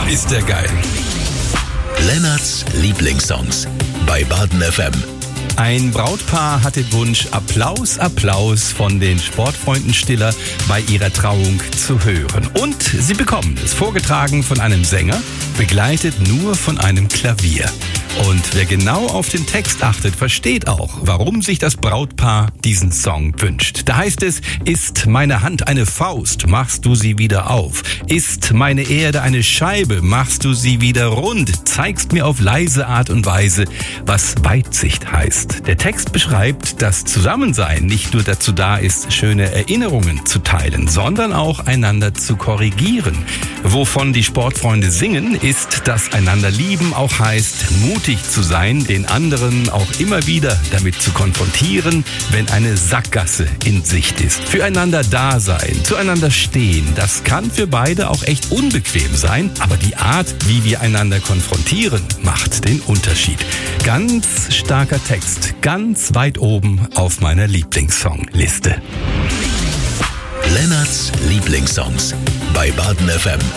ist der geil. Lennarts Lieblingssongs bei Baden FM. Ein Brautpaar hat den Wunsch, Applaus, Applaus von den Sportfreunden Stiller bei ihrer Trauung zu hören. Und sie bekommen es vorgetragen von einem Sänger, begleitet nur von einem Klavier. Und wer genau auf den Text achtet, versteht auch, warum sich das Brautpaar diesen Song wünscht. Da heißt es: Ist meine Hand eine Faust, machst du sie wieder auf. Ist meine Erde eine Scheibe, machst du sie wieder rund. Zeigst mir auf leise Art und Weise, was Weitsicht heißt. Der Text beschreibt, dass Zusammensein nicht nur dazu da ist, schöne Erinnerungen zu teilen, sondern auch einander zu korrigieren. Wovon die Sportfreunde singen, ist, dass einander lieben auch heißt, mutig zu sein, den anderen auch immer wieder damit zu konfrontieren, wenn eine Sackgasse in Sicht ist. Füreinander da sein, zueinander stehen, das kann für beide auch echt unbequem sein, aber die Art, wie wir einander konfrontieren, macht den Unterschied. Ganz starker Text, ganz weit oben auf meiner Lieblingssongliste. Lennarts Lieblingssongs bei Baden FM.